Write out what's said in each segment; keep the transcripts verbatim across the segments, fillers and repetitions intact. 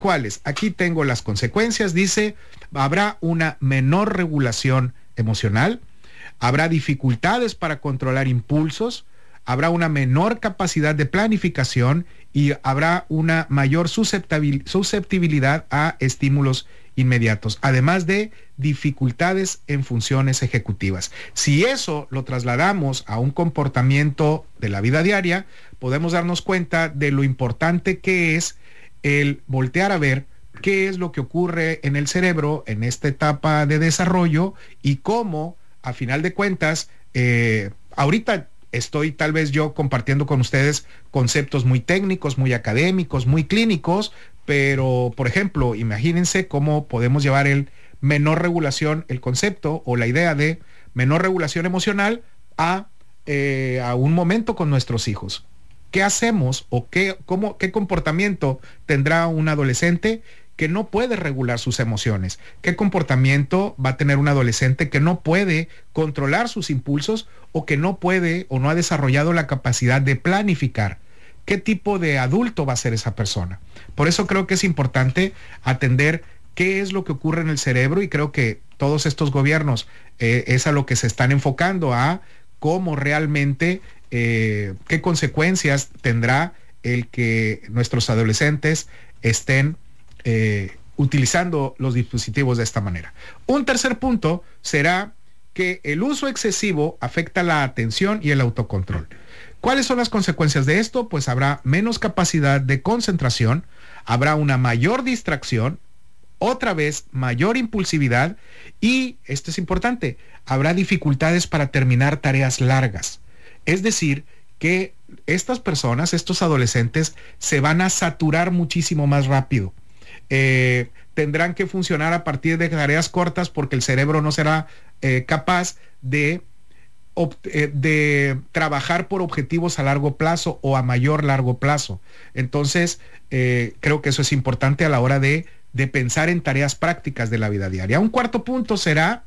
¿Cuáles? Aquí tengo las consecuencias. Dice, habrá una menor regulación emocional, habrá dificultades para controlar impulsos, habrá una menor capacidad de planificación y habrá una mayor susceptibil- susceptibilidad a estímulos inmediatos, además de dificultades en funciones ejecutivas. Si eso lo trasladamos a un comportamiento de la vida diaria, podemos darnos cuenta de lo importante que es el voltear a ver qué es lo que ocurre en el cerebro en esta etapa de desarrollo y cómo, a final de cuentas, eh, ahorita estoy tal vez yo compartiendo con ustedes conceptos muy técnicos, muy académicos, muy clínicos, pero, por ejemplo, imagínense cómo podemos llevar el menor regulación, el concepto o la idea de menor regulación emocional a, eh, a un momento con nuestros hijos. ¿Qué hacemos o qué, cómo, qué comportamiento tendrá un adolescente que no puede regular sus emociones? ¿Qué comportamiento va a tener un adolescente que no puede controlar sus impulsos o que no puede o no ha desarrollado la capacidad de planificar? ¿Qué tipo de adulto va a ser esa persona? Por eso creo que es importante atender qué es lo que ocurre en el cerebro y creo que todos estos gobiernos eh, es a lo que se están enfocando, a cómo realmente, eh, qué consecuencias tendrá el que nuestros adolescentes estén eh, utilizando los dispositivos de esta manera. Un tercer punto será que el uso excesivo afecta la atención y el autocontrol. ¿Cuáles son las consecuencias de esto? Pues habrá menos capacidad de concentración, habrá una mayor distracción, otra vez mayor impulsividad y, esto es importante, habrá dificultades para terminar tareas largas. Es decir, que estas personas, estos adolescentes, se van a saturar muchísimo más rápido. Eh, tendrán que funcionar a partir de tareas cortas porque el cerebro no será eh, capaz de de trabajar por objetivos a largo plazo o a mayor largo plazo. Entonces, eh, creo que eso es importante a la hora de, de pensar en tareas prácticas de la vida diaria. Un cuarto punto será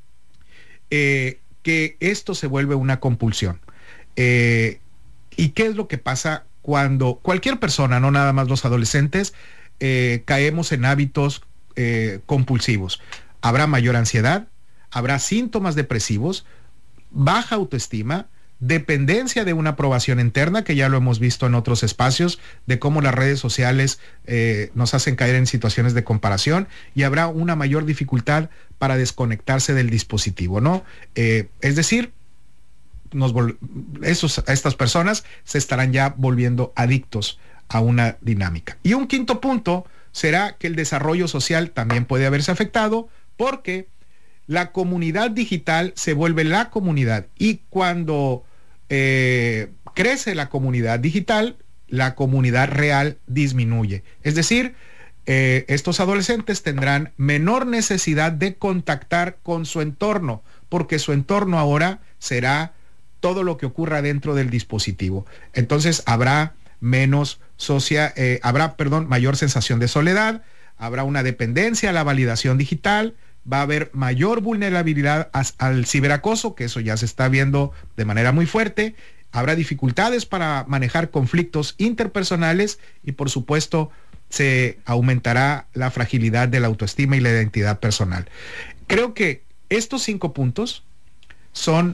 eh, que esto se vuelve una compulsión. Eh, ¿Y qué es lo que pasa cuando cualquier persona, no nada más los adolescentes, eh, caemos en hábitos eh, compulsivos? Habrá mayor ansiedad, habrá síntomas depresivos, baja autoestima, dependencia de una aprobación interna, que ya lo hemos visto en otros espacios, de cómo las redes sociales eh, nos hacen caer en situaciones de comparación, y habrá una mayor dificultad para desconectarse del dispositivo, ¿no? Eh, es decir, nos esos, estas personas se estarán ya volviendo adictos a una dinámica. Y un quinto punto será que el desarrollo social también puede haberse afectado, porque la comunidad digital se vuelve la comunidad, y cuando eh, crece la comunidad digital, la comunidad real disminuye. Es decir, eh, estos adolescentes tendrán menor necesidad de contactar con su entorno, porque su entorno ahora será todo lo que ocurra dentro del dispositivo. Entonces habrá menos socia, eh, habrá, perdón, mayor sensación de soledad, habrá una dependencia a la validación digital, va a haber mayor vulnerabilidad al ciberacoso, que eso ya se está viendo de manera muy fuerte, habrá dificultades para manejar conflictos interpersonales y, por supuesto, se aumentará la fragilidad de la autoestima y la identidad personal. Creo que estos cinco puntos son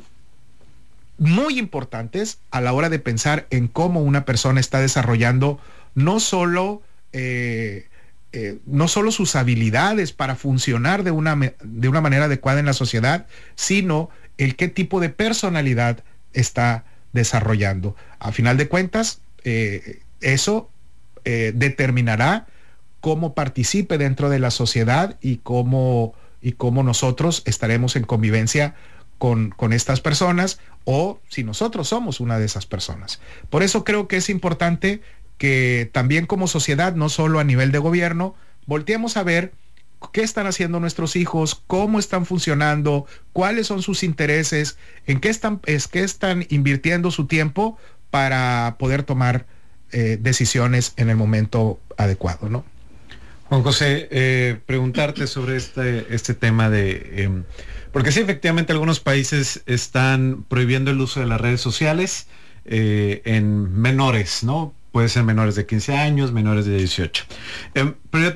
muy importantes a la hora de pensar en cómo una persona está desarrollando no solo eh, Eh, no solo sus habilidades para funcionar de una, de una manera adecuada en la sociedad, sino el qué tipo de personalidad está desarrollando. A final de cuentas, eh, eso eh, determinará cómo participe dentro de la sociedad y cómo, y cómo nosotros estaremos en convivencia con, con estas personas, o si nosotros somos una de esas personas. Por eso creo que es importante que también como sociedad, no solo a nivel de gobierno, volteemos a ver qué están haciendo nuestros hijos, cómo están funcionando, cuáles son sus intereses, en qué están, es, qué están invirtiendo su tiempo para poder tomar eh, decisiones en el momento adecuado, ¿no? Juan José, eh, preguntarte sobre este, este tema de... Eh, porque sí, efectivamente, algunos países están prohibiendo el uso de las redes sociales eh, en menores, ¿no? puede ser menores de quince años, menores de dieciocho. Eh, pero ya